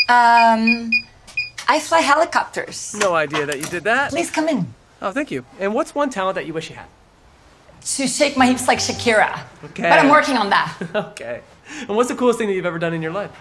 I fly helicopters. No idea that you did that. Please come in. Oh, thank you. And what's one talent that you wish you had? To shake my hips like Shakira. Okay. But I'm working on that. Okay. And what's the coolest thing that you've ever done in your life?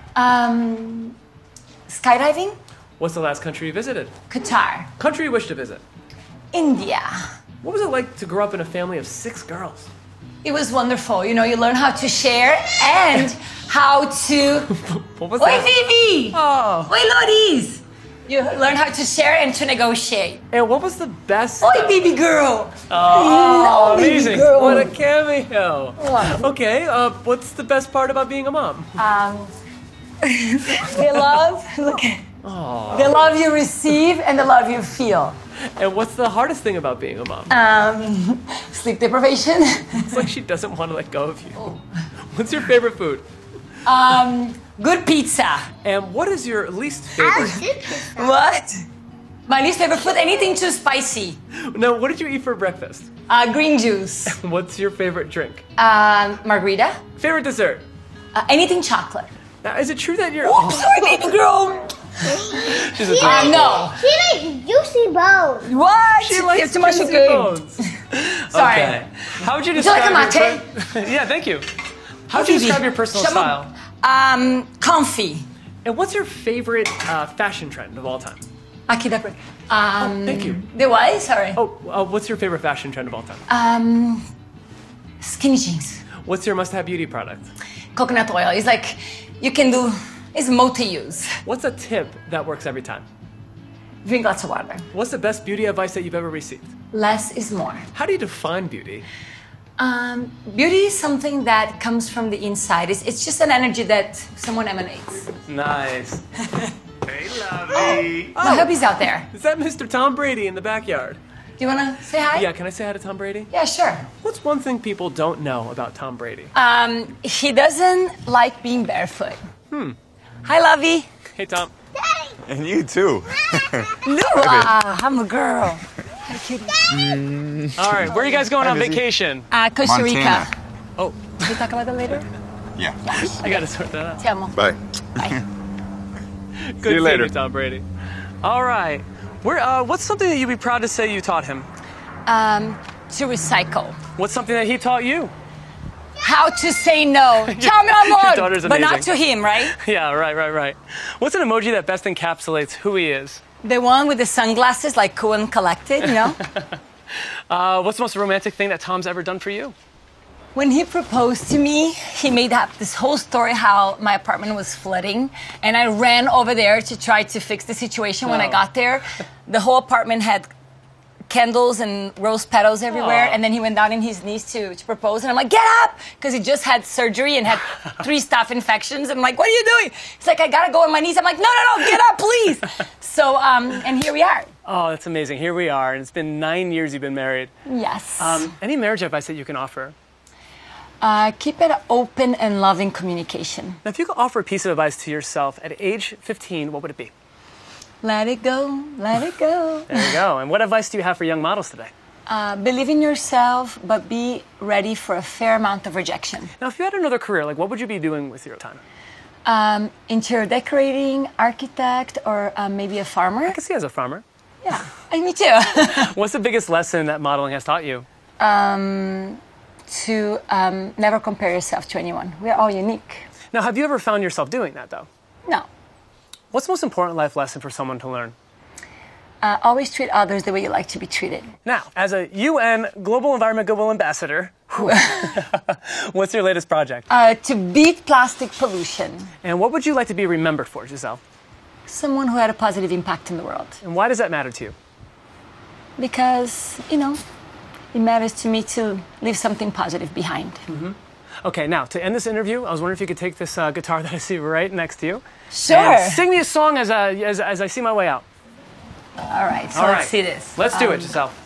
Skydiving? What's the last country you visited? Qatar. Country you wish to visit? India. What was it like to grow up in a family of 6 girls? It was wonderful. You know, you learn how to share and how to... What was Oi, that? Vivi! Oh. Oi, Loris! You learn how to share and to negotiate. And what was the best... Oi, baby girl! Oh, baby amazing. girl. What a cameo. Okay, what's the best part about being a mom? The love, look at the love you receive and the love you feel. And what's the hardest thing about being a mom? Sleep deprivation. It's like she doesn't want to let go of you. What's your favorite food? Good pizza. And what is your least favorite? What? My least favorite food, anything too spicy. No, what did you eat for breakfast? Green juice. What's your favorite drink? Margarita. Favorite dessert? Anything chocolate. Now, is it true that you're... Oh, sorry, baby girl. She's a No. She likes juicy bones. What? She likes It's too much juicy sugar. bones. Sorry. Okay. How would you Would you like describe a your... Yeah, thank you. How would you describe your personal style? Comfy. And what's your favorite fashion trend of all time? Aqui dá pra... Thank you. The what? Sorry. What's your favorite fashion trend of all time? Skinny jeans. What's your must-have beauty product? Coconut oil. It's like you can do. It's multi-use. What's a tip that works every time? Drink lots of water. What's the best beauty advice that you've ever received? Less is more. How do you define beauty? Beauty is something that comes from the inside. It's just an energy that someone emanates. Nice. Hey, lovey. My hubby's out there. Is that Mr. Tom Brady in the backyard? Do you want to say hi? Yeah, can I say hi to Tom Brady? Yeah, sure. What's one thing people don't know about Tom Brady? He doesn't like being barefoot. Hi, Lovey. Hey, Tom. And you too. I'm a girl. Hi, kitty. All right, where are you guys going on vacation? Costa Rica. Montana. Oh, Can we talk about that later? Yeah. I gotta sort that out. Te amo. Bye. Bye. Good See you seeing later. you, Tom Brady. All right. What's something that you'd be proud to say you taught him? To recycle. What's something that he taught you? How to say no. Ciao, mi amor. daughter's But not amazing. to him, right? Yeah, right. What's an emoji that best encapsulates who he is? The one with the sunglasses, like cool and collected, you know? What's the most romantic thing that Tom's ever done for you? When he proposed to me, he made up this whole story how my apartment was flooding, and I ran over there to try to fix the situation. When I got there, the whole apartment had candles and rose petals everywhere, and then he went down on his knees to propose, and I'm like, get up! Because he just had surgery and had 3 staph infections. I'm like, what are you doing? He's like, I gotta go on my knees. I'm like, no, get up, please! So, and here we are. Oh, that's amazing. Here we are, and it's been 9 years you've been married. Yes. Any marriage advice that you can offer? Keep it open and loving communication. Now, if you could offer a piece of advice to yourself at age 15, what would it be? Let it go, let it go. There you go. And what advice do you have for young models today? Believe in yourself, but be ready for a fair amount of rejection. Now, if you had another career, what would you be doing with your time? Interior decorating, architect, or maybe a farmer. I can see you as a farmer. Yeah, and me too. What's the biggest lesson that modeling has taught you? To never compare yourself to anyone. We're all unique. Now, have you ever found yourself doing that, though? No. What's the most important life lesson for someone to learn? Always treat others the way you like to be treated. Now, as a UN Global Environment Goodwill Ambassador, what's your latest project? To beat plastic pollution. And what would you like to be remembered for, Giselle? Someone who had a positive impact in the world. And why does that matter to you? Because, you know, it matters to me to leave something positive behind. Okay, now, to end this interview, I was wondering if you could take this guitar that I see right next to you. Sure. And sing me a song as I see my way out. All right, so All let's right. see this. Let's do it, Giselle.